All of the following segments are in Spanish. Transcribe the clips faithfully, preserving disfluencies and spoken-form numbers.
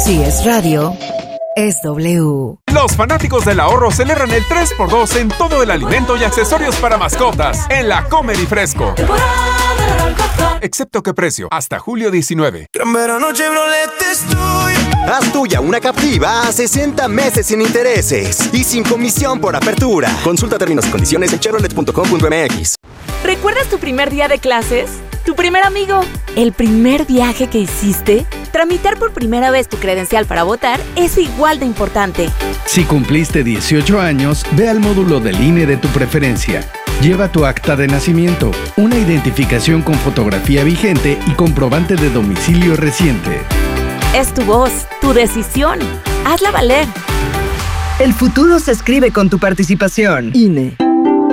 Si es radio, es W. Los fanáticos del ahorro celebran el tres por dos en todo el alimento y accesorios para mascotas en la Comer y Fresco. Excepto que precio, hasta julio diecinueve. Gran verano Chevrolet estoy. Haz tuya una Captiva a sesenta meses sin intereses y sin comisión por apertura. Consulta términos y condiciones en chevrolet punto com punto m x. ¿Recuerdas tu primer día de clases? ¿Tu primer amigo? ¿El primer viaje que hiciste? Tramitar por primera vez tu credencial para votar es igual de importante. Si cumpliste dieciocho años, ve al módulo del I N E de tu preferencia. Lleva tu acta de nacimiento, una identificación con fotografía vigente y comprobante de domicilio reciente. Es tu voz, tu decisión. Hazla valer. El futuro se escribe con tu participación. I N E.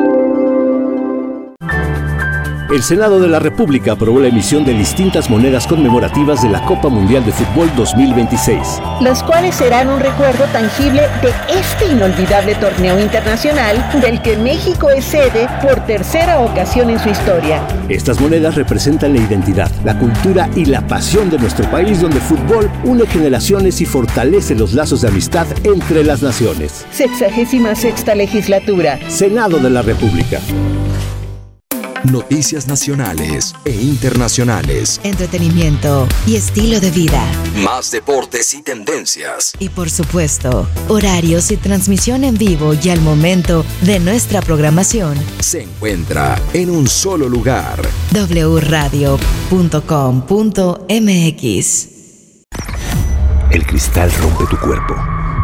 El Senado de la República aprobó la emisión de distintas monedas conmemorativas de la Copa Mundial de Fútbol dos mil veintiséis. Las cuales serán un recuerdo tangible de este inolvidable torneo internacional del que México es sede por tercera ocasión en su historia. Estas monedas representan la identidad, la cultura y la pasión de nuestro país, donde el fútbol une generaciones y fortalece los lazos de amistad entre las naciones. Sexagésima sexta legislatura. Senado de la República. Noticias nacionales e internacionales. Entretenimiento y estilo de vida. Más deportes y tendencias. Y por supuesto, horarios y transmisión en vivo y al momento de nuestra programación. Se encuentra en un solo lugar. doble u radio punto com punto m x. El cristal rompe tu cuerpo.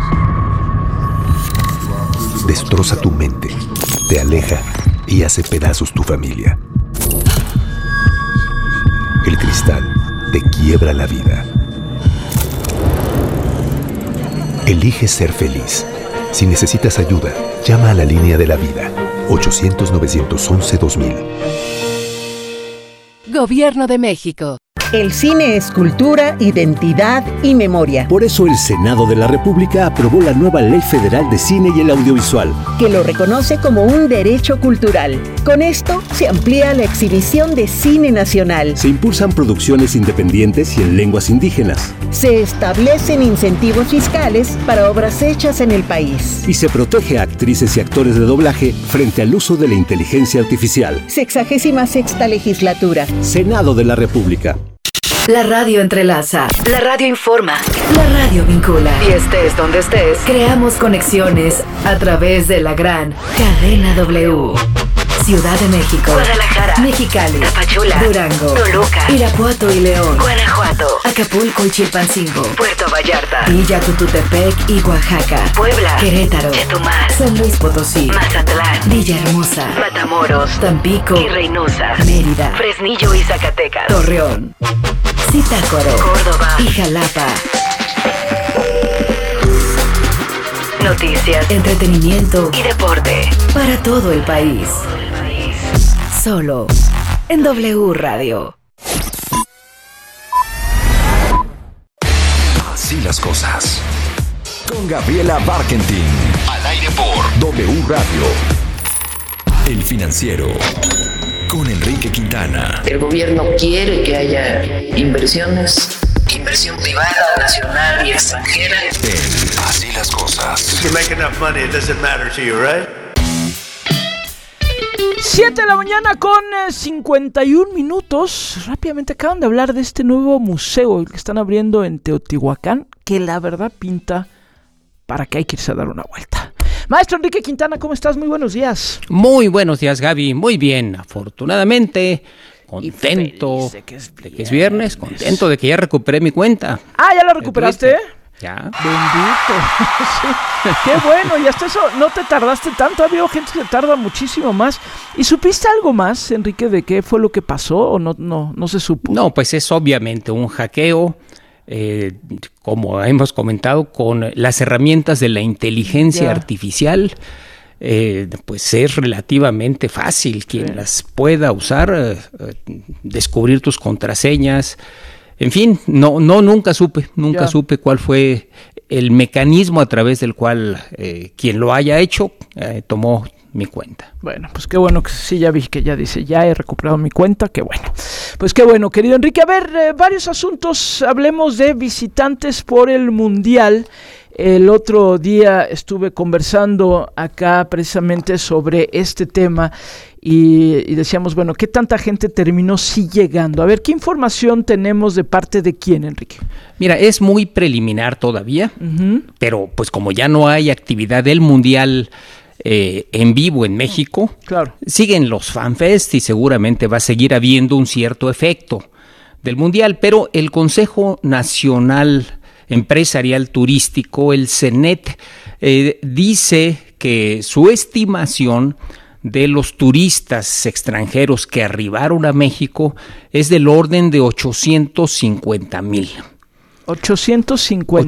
Destroza tu mente. Te aleja y hace pedazos tu familia. El cristal te quiebra la vida. Elige ser feliz. Si necesitas ayuda, llama a la línea de la vida. ochocientos, novecientos once, dos mil. Gobierno de México. El cine es cultura, identidad y memoria. Por eso el Senado de la República aprobó la nueva Ley Federal de Cine y el Audiovisual, que lo reconoce como un derecho cultural. Con esto se amplía la exhibición de cine nacional. Se impulsan producciones independientes y en lenguas indígenas. Se establecen incentivos fiscales para obras hechas en el país. Y se protege a actrices y actores de doblaje frente al uso de la inteligencia artificial. Sexagésima sexta legislatura. Senado de la República. La radio entrelaza, la radio informa, la radio vincula. Y estés donde estés, creamos conexiones a través de la gran cadena W. Ciudad de México, Guadalajara, Mexicali, Tapachula, Durango, Toluca, Irapuato y León, Guanajuato, Acapulco y Chilpancingo, Puerto Vallarta, Villa Tututepec y Oaxaca, Puebla, Querétaro, Chetumal, San Luis Potosí, Mazatlán, Villahermosa, Matamoros, Tampico y Reynosa, Mérida, Fresnillo y Zacatecas, Torreón, Zitácuaro, Córdoba y Jalapa. Noticias, entretenimiento y deporte para todo el país. Solo en W Radio. Así las cosas. Con Gabriela Barkentin. Al aire por W Radio. El Financiero. Con Enrique Quintana. El gobierno quiere que haya inversiones, inversión privada, nacional y extranjera. En Así las cosas. You make enough money, it doesn't matter to you, right? siete de la mañana con cincuenta y un minutos. Rápidamente acaban de hablar de este nuevo museo que están abriendo en Teotihuacán, que la verdad pinta para que hay que irse a dar una vuelta. Maestro Enrique Quintana, ¿cómo estás? Muy buenos días. Muy buenos días, Gaby. Muy bien, afortunadamente. Contento de que, es de que es viernes, contento de que ya recuperé mi cuenta. Ah, ¿ya la recuperaste? Ya. Bendito. Sí. Qué bueno, y hasta eso no te tardaste tanto. Había gente que tarda muchísimo más. ¿Y supiste algo más, Enrique, de qué fue lo que pasó o no, no, no se supo? No, pues es obviamente un hackeo, eh, como hemos comentado, con las herramientas de la inteligencia ya. artificial. Eh, pues es relativamente fácil quien sí. las pueda usar, eh, descubrir tus contraseñas. En fin, no, no, nunca supe, nunca ya. supe cuál fue el mecanismo a través del cual eh, quien lo haya hecho eh, tomó mi cuenta. Bueno, pues qué bueno que sí, ya vi que ya dice, ya he recuperado mi cuenta, qué bueno. Pues qué bueno, querido Enrique. A ver, eh, varios asuntos, hablemos de visitantes por el Mundial. El otro día estuve conversando acá precisamente sobre este tema y, y decíamos, bueno, ¿qué tanta gente terminó sí llegando? A ver, ¿qué información tenemos de parte de quién, Enrique? Mira, es muy preliminar todavía, uh-huh. pero pues como ya no hay actividad del Mundial eh, en vivo en México, claro. siguen los FanFest y seguramente va a seguir habiendo un cierto efecto del Mundial, pero el Consejo Nacional Empresarial Turístico, el CENET, eh, dice que su estimación de los turistas extranjeros que arribaron a México es del orden de ochocientos cincuenta mil. ochocientos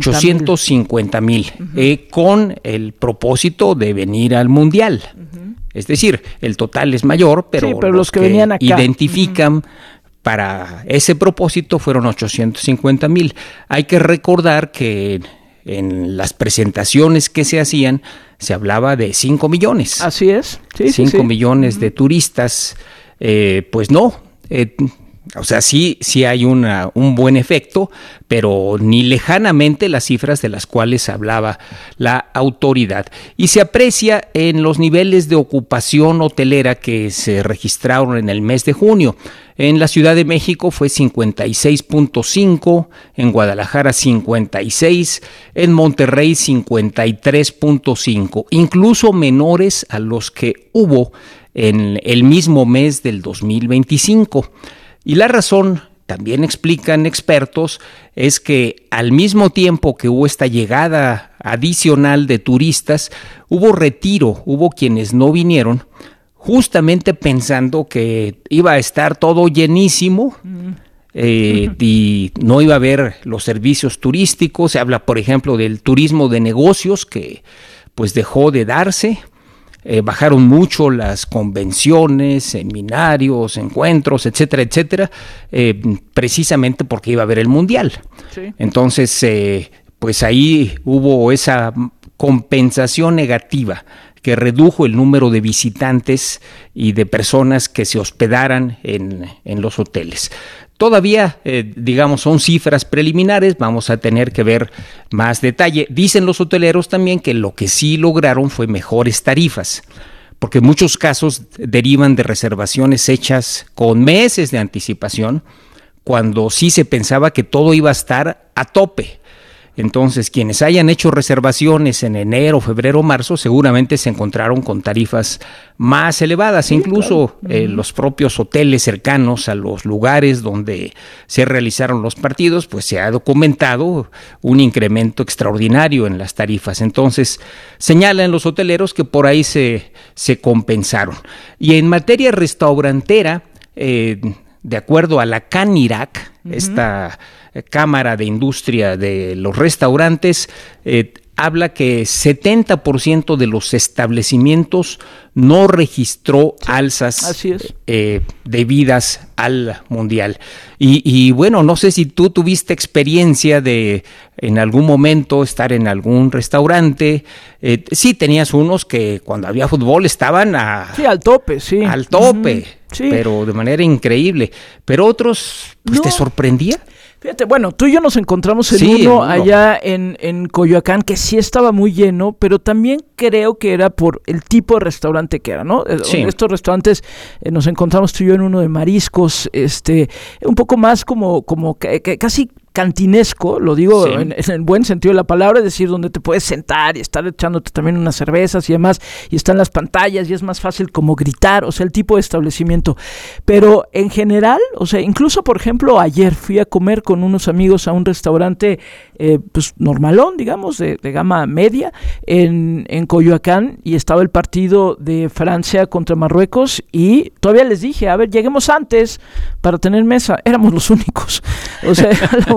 cincuenta mil, uh-huh. eh, con el propósito de venir al Mundial. Uh-huh. Es decir, el total es mayor, pero, sí, pero los, los que, que venían acá identifican uh-huh. para ese propósito fueron ochocientos cincuenta mil. Hay que recordar que en las presentaciones que se hacían se hablaba de cinco millones. Así es. Sí, cinco sí, sí. millones uh-huh. de turistas. Eh, pues no. Eh, O sea, sí, sí hay una, un buen efecto, pero ni lejanamente las cifras de las cuales hablaba la autoridad. Y se aprecia en los niveles de ocupación hotelera que se registraron en el mes de junio. En la Ciudad de México fue cincuenta y seis punto cinco, en Guadalajara cincuenta y seis, en Monterrey cincuenta y tres punto cinco, incluso menores a los que hubo en el mismo mes del dos mil veinticinco. Y la razón, también explican expertos, es que al mismo tiempo que hubo esta llegada adicional de turistas, hubo retiro, hubo quienes no vinieron, justamente pensando que iba a estar todo llenísimo mm. eh, y no iba a haber los servicios turísticos. Se habla, por ejemplo, del turismo de negocios que pues dejó de darse. Eh, bajaron mucho las convenciones, seminarios, encuentros, etcétera, etcétera, eh, precisamente porque iba a haber el Mundial. Sí. Entonces, eh, pues ahí hubo esa compensación negativa que redujo el número de visitantes y de personas que se hospedaran en, en los hoteles. Todavía, eh, digamos, son cifras preliminares, vamos a tener que ver más detalle. Dicen los hoteleros también que lo que sí lograron fue mejores tarifas, porque en muchos casos derivan de reservaciones hechas con meses de anticipación, cuando sí se pensaba que todo iba a estar a tope. Entonces, quienes hayan hecho reservaciones en enero, febrero, marzo, seguramente se encontraron con tarifas más elevadas. Sí, incluso claro. eh, uh-huh. los propios hoteles cercanos a los lugares donde se realizaron los partidos, pues se ha documentado un incremento extraordinario en las tarifas. Entonces, señalan los hoteleros que por ahí se, se compensaron. Y en materia restaurantera, eh, de acuerdo a la CANIRAC, uh-huh. esta Cámara de Industria de los Restaurantes, eh, habla que setenta por ciento de los establecimientos no registró sí, alzas así es. eh, debidas al Mundial. Y, y bueno, no sé si tú tuviste experiencia de en algún momento estar en algún restaurante. Eh, sí, tenías unos que cuando había fútbol estaban a, sí, al tope, sí. Al tope, uh-huh. sí. pero de manera increíble. Pero otros, pues no. ¿te sorprendía? Fíjate, bueno, tú y yo nos encontramos en sí, uno no. allá en, en Coyoacán que sí estaba muy lleno, pero también creo que era por el tipo de restaurante que era, ¿no? Sí. Estos restaurantes, eh, nos encontramos tú y yo en uno de mariscos, este, un poco más como, como que, que casi cantinesco, lo digo sí. en, en el buen sentido de la palabra, es decir, donde te puedes sentar y estar echándote también unas cervezas y demás, y están las pantallas y es más fácil como gritar, o sea, el tipo de establecimiento. Pero en general, o sea, incluso por ejemplo ayer fui a comer con unos amigos a un restaurante eh, pues normalón, digamos, de, de gama media en, en Coyoacán, y estaba el partido de Francia contra Marruecos y todavía les dije, a ver, lleguemos antes para tener mesa. Éramos los únicos, o sea, era la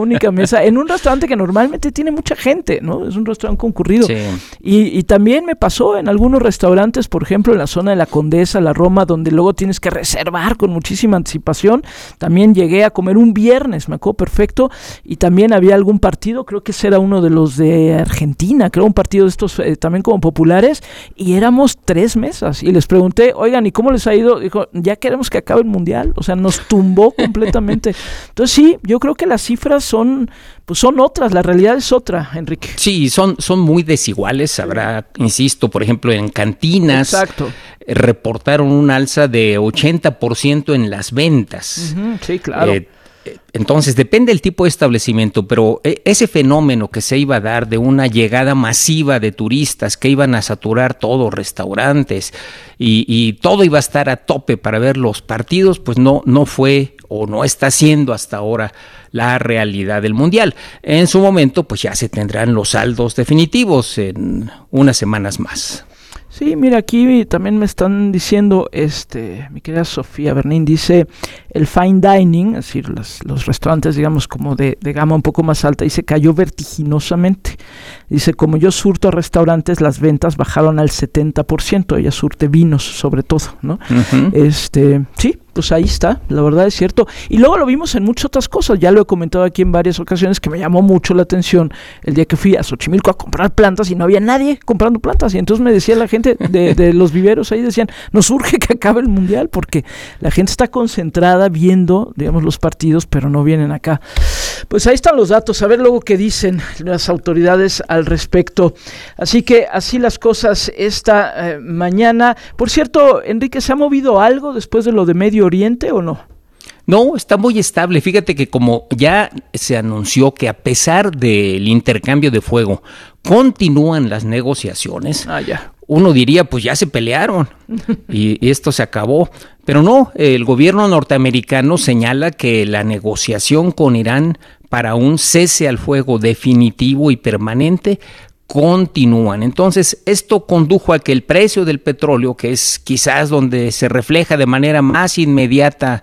única mesa en un restaurante que normalmente tiene mucha gente, ¿no? Es un restaurante concurrido. Sí. Y, y también me pasó en algunos restaurantes, por ejemplo, en la zona de la Condesa, la Roma, donde luego tienes que reservar con muchísima anticipación. También llegué a comer un viernes, me acuerdo perfecto, y también había algún partido, creo que ese era uno de los de Argentina, creo un partido de estos eh, también como populares, y éramos tres mesas. Y les pregunté, oigan, ¿y cómo les ha ido? Dijo, ya queremos que acabe el Mundial. O sea, nos tumbó completamente. Entonces sí, yo creo que las cifras son, pues son otras, la realidad es otra, Enrique. Sí, son, son muy desiguales. Habrá, insisto, por ejemplo, en cantinas. Exacto. Eh, reportaron un alza de ochenta por ciento en las ventas. Uh-huh, sí, claro. Eh, Entonces, depende del tipo de establecimiento, pero ese fenómeno que se iba a dar de una llegada masiva de turistas que iban a saturar todos restaurantes y, y todo iba a estar a tope para ver los partidos, pues no, no fue o no está siendo hasta ahora la realidad del Mundial. En su momento, pues ya se tendrán los saldos definitivos en unas semanas más. Sí, mira, aquí también me están diciendo, este, mi querida Sofía Bernín dice, el fine dining, es decir, los, los restaurantes, digamos, como de, de gama un poco más alta, dice, cayó vertiginosamente. Dice, como yo surto a restaurantes, las ventas bajaron al setenta por ciento, ella surte vinos, sobre todo, ¿no? Uh-huh. Este, sí, pues ahí está, la verdad es cierto. Y luego lo vimos en muchas otras cosas, ya lo he comentado aquí en varias ocasiones, que me llamó mucho la atención el día que fui a Xochimilco a comprar plantas y no había nadie comprando plantas, y entonces me decía la gente de, de los viveros ahí, decían, nos urge que acabe el Mundial, porque la gente está concentrada viendo, digamos, los partidos, pero no vienen acá. Pues ahí están los datos, a ver luego qué dicen las autoridades al respecto. Así que así las cosas esta eh, mañana. Por cierto, Enrique, ¿se ha movido algo después de lo de Medio Oriente o no? No, está muy estable. Fíjate que como ya se anunció que a pesar del intercambio de fuego continúan las negociaciones, ah, ya. Uno diría, pues ya se pelearon y, y esto se acabó. Pero no, el gobierno norteamericano señala que la negociación con Irán para un cese al fuego definitivo y permanente continúan. Entonces, esto condujo a que el precio del petróleo, que es quizás donde se refleja de manera más inmediata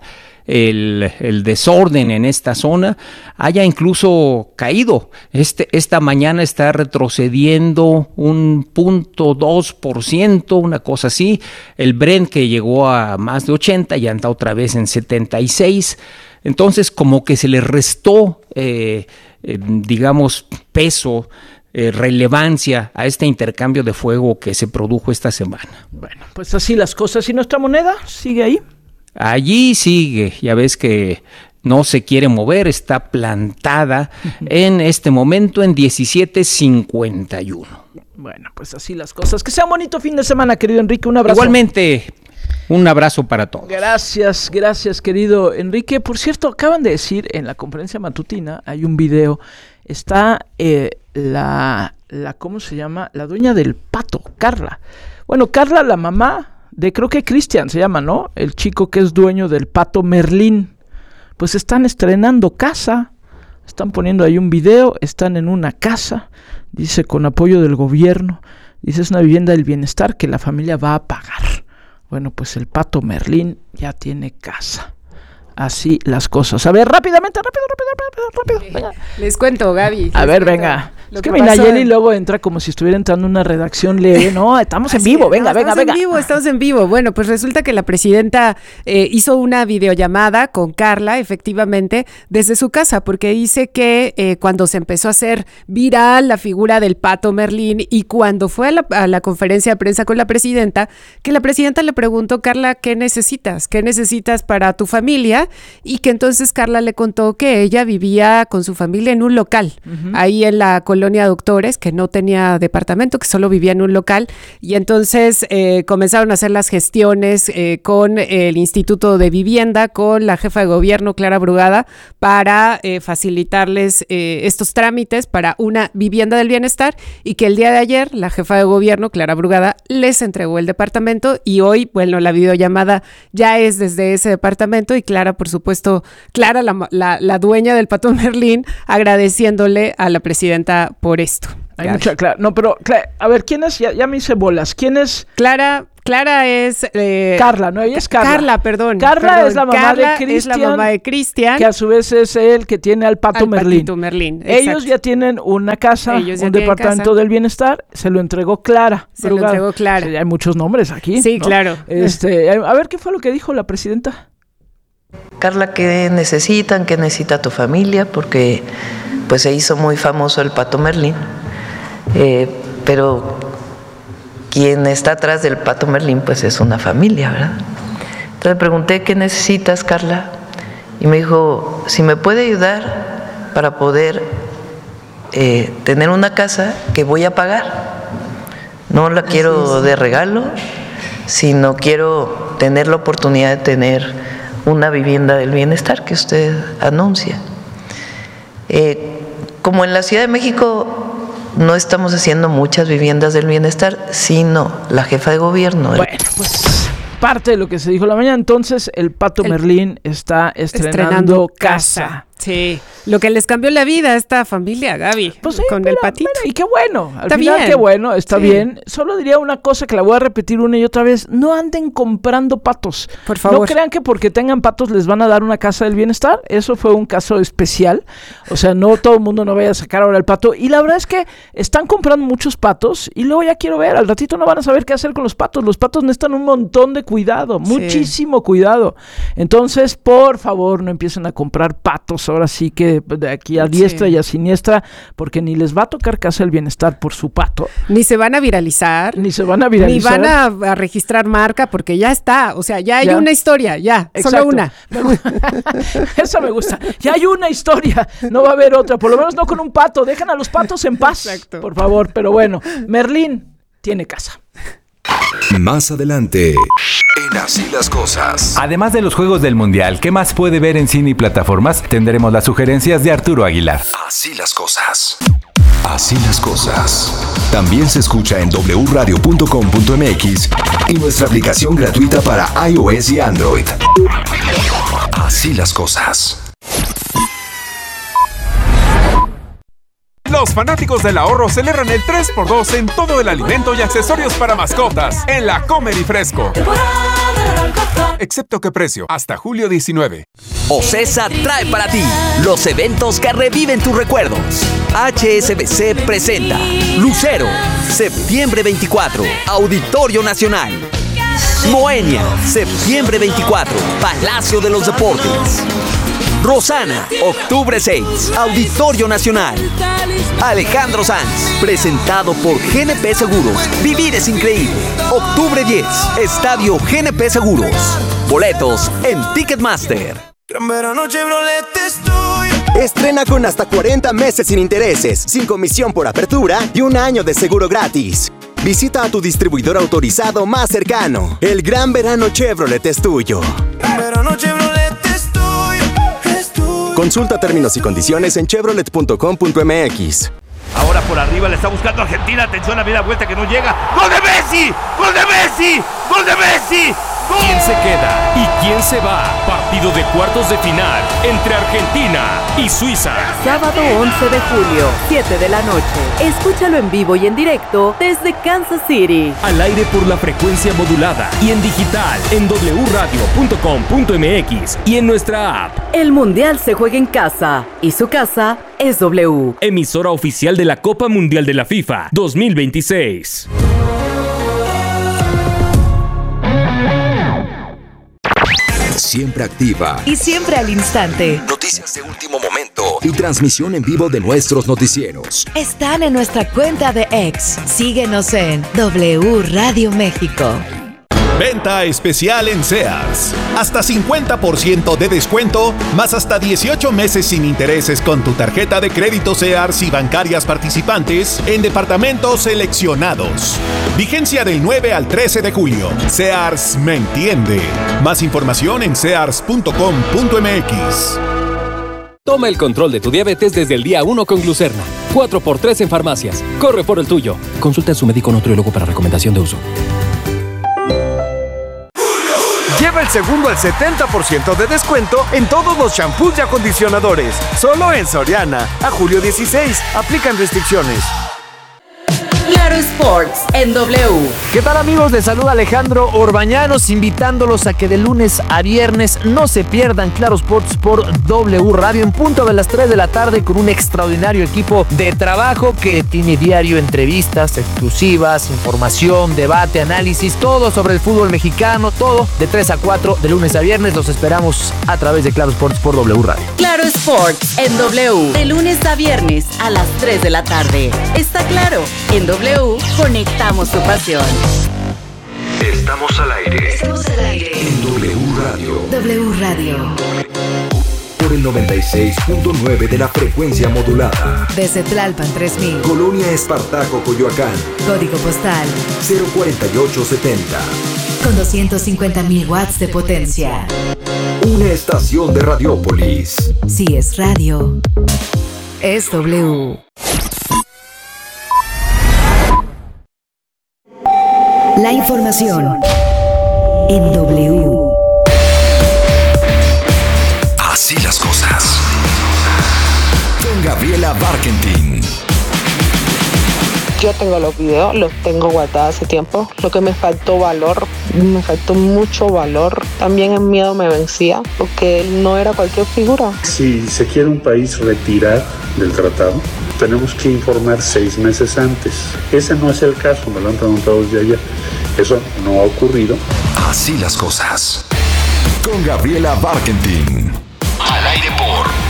El, el desorden en esta zona, haya incluso caído. Este, esta mañana está retrocediendo un punto dos por ciento, una cosa así. El Brent, que llegó a más de ochenta, ya anda otra vez en setenta y seis. Entonces, como que se le restó, eh, eh, digamos, peso, Eh, relevancia a este intercambio de fuego que se produjo esta semana. Bueno, pues así las cosas. ¿Y nuestra moneda sigue ahí? Allí sigue, ya ves que no se quiere mover, está plantada en este momento en diecisiete cincuenta y uno. Bueno, pues así las cosas. Que sea un bonito fin de semana, querido Enrique, un abrazo. Igualmente, un abrazo para todos. Gracias, gracias, querido Enrique. Por cierto, acaban de decir en la conferencia matutina, hay un video, está eh, la, la, ¿cómo se llama? La dueña del Pato, Carla. Bueno, Carla, la mamá de, creo que Cristian se llama, ¿no? El chico que es dueño del Pato Merlín. Pues están estrenando casa, están poniendo ahí un video, están en una casa, dice, con apoyo del gobierno, dice, es una vivienda del bienestar que la familia va a pagar. Bueno, pues el Pato Merlín ya tiene casa. Así las cosas. A ver, rápidamente, rápido, rápido, rápido, rápido. Venga. Les cuento, Gaby. A ver, venga. Lo es que, que mi Nayeli pasó... luego entra como si estuviera entrando en una redacción leve. No, estamos en vivo, venga, no, venga, estamos venga. en vivo, estamos en vivo. Bueno, pues resulta que la presidenta eh, hizo una videollamada con Carla, efectivamente, desde su casa, porque dice que eh, cuando se empezó a hacer viral la figura del Pato Merlín y cuando fue a la, a la conferencia de prensa con la presidenta, que la presidenta le preguntó, Carla, ¿qué necesitas? ¿Qué necesitas para tu familia? Y que entonces Carla le contó que ella vivía con su familia en un local, uh-huh. ahí en la colonia Doctores, que no tenía departamento, que solo vivía en un local, y entonces eh, comenzaron a hacer las gestiones eh, con el Instituto de Vivienda, con la jefa de gobierno, Clara Brugada, para eh, facilitarles eh, estos trámites para una vivienda del bienestar, y que el día de ayer la jefa de gobierno, Clara Brugada, les entregó el departamento, y hoy, bueno, la videollamada ya es desde ese departamento, y Clara, por supuesto, Clara, la, la, la dueña del Pato Merlín, agradeciéndole a la presidenta por esto. Hay Gaby. Mucha Clara. No, pero, Clara, a ver, ¿quién es? Ya, ya me hice bolas. ¿Quién es? Clara, Clara es... Eh, Carla, ¿no? Ella es Carla. Carla, perdón. Carla perdón. es la mamá Carla de Cristian. es la mamá de Cristian. Que a su vez es el que tiene al Pato al Merlín. Patito Merlín, Ellos exacto. ya tienen una casa, Ellos ya un tienen departamento casa. del bienestar. Se lo entregó Clara. Se lo entregó Clara. Sí, hay muchos nombres aquí. Sí, ¿no? claro. Este, a ver, ¿qué fue lo que dijo la presidenta? Carla, ¿qué necesitan? ¿Qué necesita tu familia? Porque pues se hizo muy famoso el Pato Merlín. Eh, pero quien está atrás del Pato Merlín pues es una familia, ¿verdad? Entonces le pregunté, ¿qué necesitas, Carla? Y me dijo, si me puede ayudar para poder eh, tener una casa que voy a pagar. No la quiero de regalo, sino quiero tener la oportunidad de tener una vivienda del bienestar que usted anuncia. Eh, como en la Ciudad de México no estamos haciendo muchas viviendas del bienestar, sino la jefa de gobierno. Bueno, pues parte de lo que se dijo la mañana. Entonces el Pato el, Merlín está estrenando, estrenando casa. casa. Sí, lo que les cambió la vida a esta familia, Gaby, pues sí, con mira, el patito. Mira, y qué bueno, al está final bien. qué bueno, está sí. bien. Solo diría una cosa que la voy a repetir una y otra vez, no anden comprando patos. Por favor. No crean que porque tengan patos les van a dar una casa del bienestar, eso fue un caso especial. O sea, no todo el mundo no vaya a sacar ahora el pato. Y la verdad es que están comprando muchos patos y luego ya quiero ver, al ratito no van a saber qué hacer con los patos. Los patos necesitan un montón de cuidado, sí. muchísimo cuidado. Entonces, por favor, no empiecen a comprar patos ahora sí que de aquí a diestra sí. y a siniestra, porque ni les va a tocar casa del bienestar por su pato. Ni se van a viralizar. Ni se van a viralizar. Ni van a, a registrar marca, porque ya está. O sea, ya hay ya. una historia, ya. Exacto. Solo una. Esa me gusta. Ya hay una historia. No va a haber otra. Por lo menos no con un pato. Dejan a los patos en paz. Exacto. Por favor. Pero bueno, Merlín tiene casa. Más adelante, en Así las Cosas. Además de los Juegos del Mundial, ¿qué más puede ver en cine y plataformas? Tendremos las sugerencias de Arturo Aguilar. Así las Cosas. Así las Cosas. También se escucha en doble u radio punto com punto m x y nuestra aplicación gratuita para iOS y Android. Así las Cosas. Los fanáticos del ahorro celebran el tres por dos en todo el alimento y accesorios para mascotas en la Comer y Fresco. Excepto que precio, hasta julio diecinueve. Ocesa trae para ti los eventos que reviven tus recuerdos. H S B C presenta Lucero, septiembre veinticuatro, Auditorio Nacional. Moenia, septiembre veinticuatro, Palacio de los Deportes. Rosana, octubre seis, Auditorio Nacional. Alejandro Sanz, presentado por G N P Seguros. Vivir es increíble. octubre diez, Estadio G N P Seguros. Boletos en Ticketmaster. Gran verano Chevrolet estoy. Estrena con hasta cuarenta meses sin intereses, sin comisión por apertura y un año de seguro gratis. Visita a tu distribuidor autorizado más cercano. El Gran Verano Chevrolet es tuyo. Gran verano Chevrolet estoy. estoy. Consulta términos y condiciones en chevrolet punto com punto m x. Ahora por arriba le está buscando Argentina. Atención a media vuelta que no llega. ¡Gol de Messi! ¡Gol de Messi! ¡Gol de Messi! ¡Gol! ¿Quién se queda y quién se va? Partido de cuartos de final entre Argentina y Suiza. Sábado once de julio, siete de la noche. Escúchalo en vivo y en directo desde Kansas City. Al aire por la frecuencia modulada y en digital en doble u radio punto com punto m x y en nuestra app. El Mundial se juega en casa y su casa es W. Emisora oficial de la Copa Mundial de la FIFA dos mil veintiséis. Siempre activa y siempre al instante. Noticias de último momento y transmisión en vivo de nuestros noticieros. Están en nuestra cuenta de X. Síguenos en W Radio México. Venta especial en Sears. Hasta cincuenta por ciento de descuento, más hasta dieciocho meses sin intereses con tu tarjeta de crédito Sears y bancarias participantes en departamentos seleccionados. Vigencia del nueve al trece de julio. Sears me entiende. Más información en sears punto com punto m x. Toma el control de tu diabetes desde el día uno con Glucerna. cuatro por tres en farmacias. Corre por el tuyo. Consulta a su médico nutriólogo para recomendación de uso. Lleva el segundo al setenta por ciento de descuento en todos los shampoos y acondicionadores. Solo en Soriana. A julio dieciséis. Aplican restricciones. La Claro Sports en W. ¿Qué tal, amigos? Les saluda Alejandro Orbañanos, invitándolos a que de lunes a viernes no se pierdan Claro Sports por W Radio en punto de las tres de la tarde, con un extraordinario equipo de trabajo que tiene diario entrevistas exclusivas, información, debate, análisis, todo sobre el fútbol mexicano, todo de tres a cuatro de lunes a viernes. Los esperamos a través de Claro Sports por W Radio. Claro Sports en W, de lunes a viernes a las tres de la tarde. Está claro, en W conectamos tu pasión. Estamos al aire. Estamos al aire. En W Radio. W Radio. Por el noventa y seis punto nueve de la frecuencia modulada. Desde Tlalpan tres mil. Colonia Espartaco, Coyoacán. Código postal cero cuarenta y ocho setenta. Con doscientos cincuenta mil watts de potencia. Una estación de Radiópolis. Si es radio, es W. La información en W. Así las cosas. Con Gabriela Barkentin. Yo tengo los videos, los tengo guardados hace tiempo. Lo que me faltó valor, me faltó mucho valor. También el miedo me vencía, porque no era cualquier figura. Si se quiere un país retirar del tratado, tenemos que informar seis meses antes. Ese no es el caso, me lo han preguntado desde allá. Eso no ha ocurrido. Así las cosas. Con Gabriela Barkentin. Al aire por